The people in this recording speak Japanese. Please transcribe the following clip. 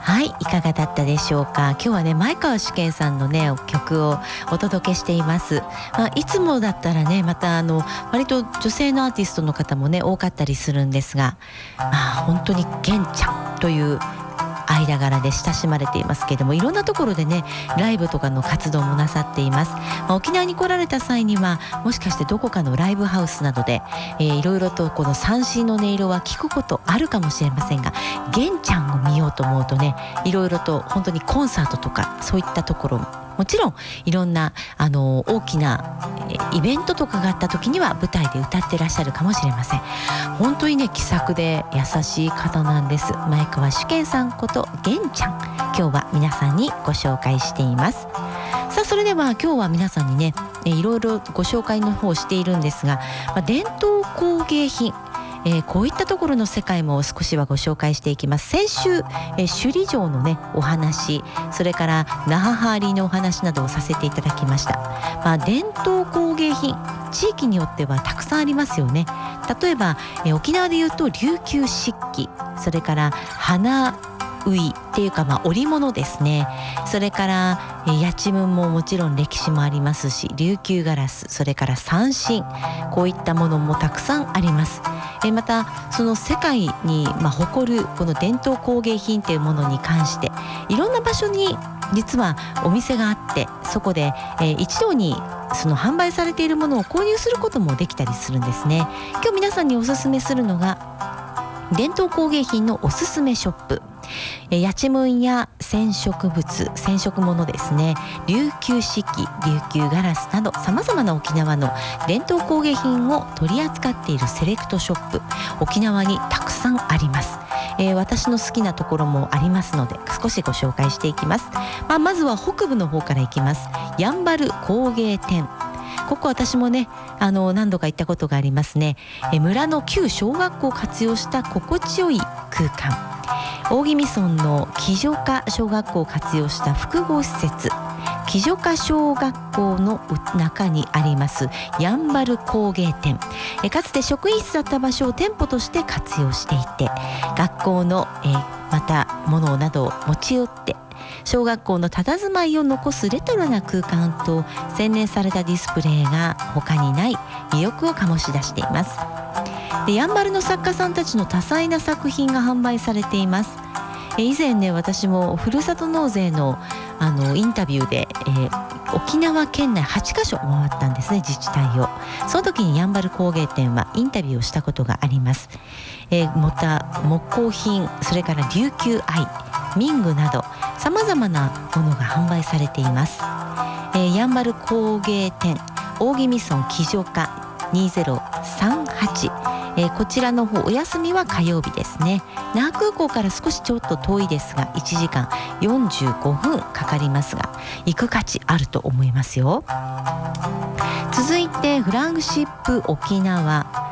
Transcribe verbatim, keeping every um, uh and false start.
はい、いかがだったでしょうか。今日はね、前川主健さんのね曲をお届けしています。まあ、いつもだったらね、またあの割と女性のアーティストの方もね多かったりするんですが、まあ本当に玄ちゃんという間柄で親しまれていますけれども、いろんなところでねライブとかの活動もなさっています。まあ、沖縄に来られた際にはもしかしてどこかのライブハウスなどで、えー、いろいろとこの三線の音色は聞くことあるかもしれませんが、玄ちゃんを見ようと思うとね、いろいろと本当にコンサートとかそういったところももちろんいろんなあの大きなイベントとかがあった時には舞台で歌ってらっしゃるかもしれません。本当にね気さくで優しい方なんです。前川主健さんこと玄ちゃん、今日は皆さんにご紹介しています。さあそれでは今日は皆さんにねいろいろご紹介の方をしているんですが、まあ、伝統工芸品、えー、こういったところの世界も少しはご紹介していきます。先週、えー、首里城のねお話、それから那覇ハーリーのお話などをさせていただきました。まあ、伝統工芸品、地域によってはたくさんありますよね。例えば、えー、沖縄でいうと琉球漆器、それから花ういっていうか、まあ織物ですね。それからえー、やちむんももちろん歴史もありますし、琉球ガラス、それから三線、こういったものもたくさんあります。えー、またその世界に、まあ、誇るこの伝統工芸品というものに関していろんな場所に実はお店があって、そこで、えー、一堂にその販売されているものを購入することもできたりするんですね。今日皆さんにおすすめするのが伝統工芸品のおすすめショップ、やちむんや染色物、染色物ですね、琉球漆器、琉球ガラスなどさまざまな沖縄の伝統工芸品を取り扱っているセレクトショップ、沖縄にたくさんあります。えー、私の好きなところもありますので少しご紹介していきます。まあ、まずは北部の方からいきます。やんばる工芸店、ここ私もねあの何度か行ったことがありますね。え村の旧小学校を活用した心地よい空間、大宜味村の木女科小学校を活用した複合施設、木女科小学校の中にありますやんばる工芸店、えかつて職員室だった場所を店舗として活用していて、学校のえまた物などを持ち寄って小学校の佇まいを残すレトロな空間と洗練されたディスプレイが他にない魅力を醸し出しています。でやんばるの作家さんたちの多彩な作品が販売されています。え以前ね私もふるさと納税のあのインタビューで、えー、沖縄県内はちカ所回ったんですね、自治体を。その時にやんばる工芸店はインタビューをしたことがあります。えー、また木工品、それから琉球愛、民具などさまざまなものが販売されています。えー、やんばる工芸店大宜味村木女科にせんさんじゅうはち、えー、こちらの方お休みは火曜日ですね。那覇空港から少しちょっと遠いですがいちじかんよんじゅうごふんかかりますが行く価値あると思いますよ。続いてフラッグシップ沖縄、